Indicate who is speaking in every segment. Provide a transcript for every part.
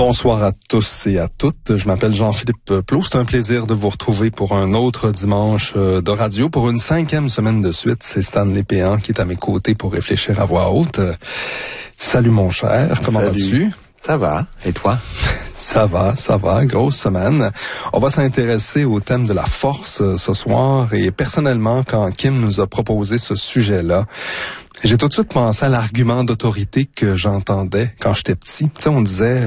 Speaker 1: Bonsoir à tous et à toutes. Je m'appelle Jean-Philippe Plot. C'est un plaisir de vous retrouver pour un autre dimanche de radio. Pour une 5e semaine de suite, c'est Stanley Péan qui est à mes côtés pour réfléchir à voix haute. Salut mon cher, comment vas-tu?
Speaker 2: Ça va, et toi?
Speaker 1: Ça va, grosse semaine. On va s'intéresser au thème de la force ce soir et personnellement, quand Kim nous a proposé ce sujet-là, j'ai tout de suite pensé à l'argument d'autorité que j'entendais quand j'étais petit. Tu sais, on disait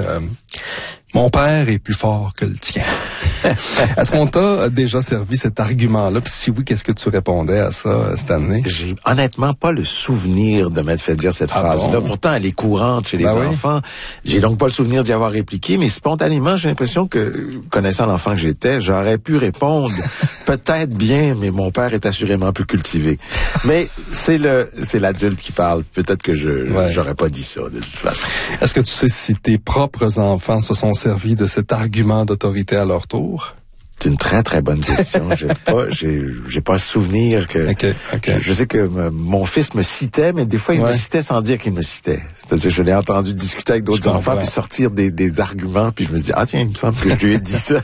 Speaker 1: mon père est plus fort que le tien. Est-ce qu'on t'a déjà servi cet argument-là? Puis si oui, qu'est-ce que tu répondais à ça cette année?
Speaker 2: J'ai honnêtement pas le souvenir de m'être fait dire cette phrase-là. Bon? Pourtant, elle est courante chez les enfants. Oui. J'ai donc pas le souvenir d'y avoir répliqué, mais spontanément, j'ai l'impression que, connaissant l'enfant que j'étais, j'aurais pu répondre peut-être bien, mais mon père est assurément plus cultivé. Mais c'est l'adulte qui parle. Peut-être que j'aurais pas dit ça de toute façon.
Speaker 1: Est-ce que tu sais si tes propres enfants se sont servis de cet argument d'autorité à leur tour?
Speaker 2: C'est une très très bonne question. J'ai pas le souvenir que.
Speaker 1: Okay.
Speaker 2: Je sais que mon fils me citait, mais des fois il me citait sans dire qu'il me citait. C'est-à-dire, je l'ai entendu discuter avec d'autres enfants puis sortir des arguments, puis je me dis tiens, il me semble que je lui ai dit ça.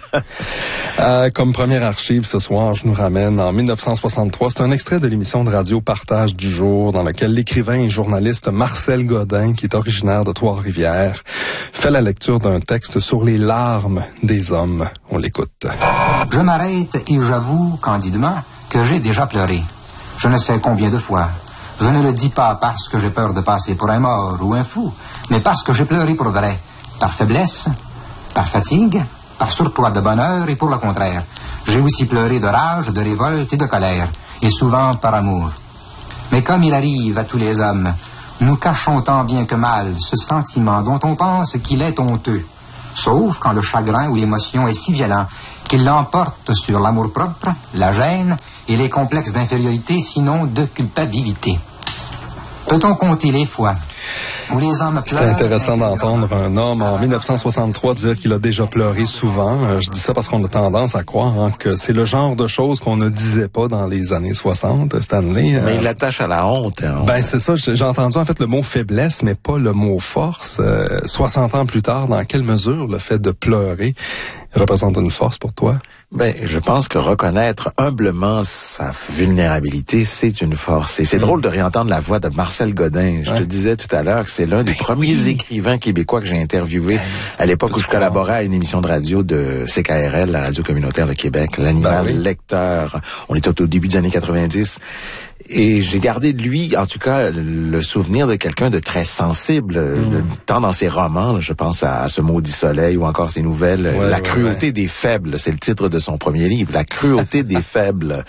Speaker 1: Comme première archive ce soir, je nous ramène en 1963. C'est un extrait de l'émission de radio Partage du jour, dans lequel l'écrivain et journaliste Marcel Godin, qui est originaire de Trois-Rivières, fait la lecture d'un texte sur les larmes des hommes. On l'écoute.
Speaker 3: Je m'arrête et j'avoue candidement que j'ai déjà pleuré. Je ne sais combien de fois. Je ne le dis pas parce que j'ai peur de passer pour un mort ou un fou, mais parce que j'ai pleuré pour vrai. Par faiblesse, par fatigue, par surcroît de bonheur et pour le contraire. J'ai aussi pleuré de rage, de révolte et de colère, et souvent par amour. Mais comme il arrive à tous les hommes, nous cachons tant bien que mal ce sentiment dont on pense qu'il est honteux. Sauf quand le chagrin ou l'émotion est si violent qu'il l'emporte sur l'amour-propre, la gêne et les complexes d'infériorité, sinon de culpabilité. Peut-on compter les fois où les hommes pleurent?
Speaker 1: C'était intéressant d'entendre un homme en 1963 dire qu'il a déjà pleuré souvent. Je dis ça parce qu'on a tendance à croire que c'est le genre de choses qu'on ne disait pas dans les années 60, Stanley.
Speaker 2: Mais il l'attache à la honte.
Speaker 1: Ben c'est ça, j'ai entendu en fait le mot faiblesse, mais pas le mot force. 60 ans plus tard, dans quelle mesure le fait de pleurer représente une force pour toi?
Speaker 2: Ben, je pense que reconnaître humblement sa vulnérabilité, c'est une force. Et c'est drôle de réentendre la voix de Marcel Godin. Je te disais tout à l'heure que c'est l'un des premiers écrivains québécois que j'ai interviewé à l'époque où je collaborais à une émission de radio de CKRL, la radio communautaire de Québec, l'animal lecteur. On était au début des années 90. Et j'ai gardé de lui, en tout cas, le souvenir de quelqu'un de très sensible, tant dans ses romans, là, je pense à Ce maudit soleil ou encore ses nouvelles, La cruauté des faibles, c'est le titre de son premier livre, La cruauté des faibles.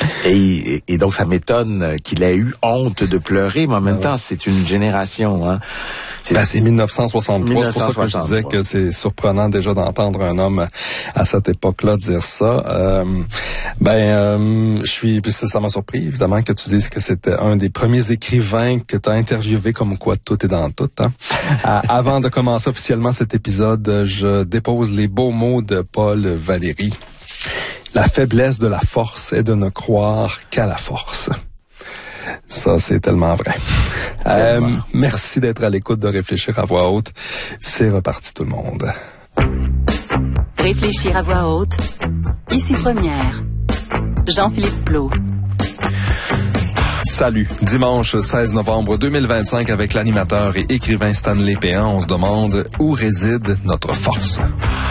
Speaker 2: Et donc ça m'étonne qu'il ait eu honte de pleurer, mais en même temps, c'est une génération, hein.
Speaker 1: C'est 1963, c'est pour ça que je disais que c'est surprenant déjà d'entendre un homme à cette époque-là dire ça. Ça m'a surpris évidemment que tu dises que c'était un des premiers écrivains que tu as interviewé, comme quoi tout est dans tout. Hein? Avant de commencer officiellement cet épisode, je dépose les beaux mots de Paul Valéry. La faiblesse de la force est de ne croire qu'à la force. Ça, c'est tellement vrai. Merci d'être à l'écoute de Réfléchir à voix haute. C'est reparti tout le monde.
Speaker 4: Réfléchir à voix haute. Ici Première. Jean-Philippe Plot.
Speaker 1: Salut. Dimanche 16 novembre 2025 avec l'animateur et écrivain Stanley Péan, on se demande où réside notre force.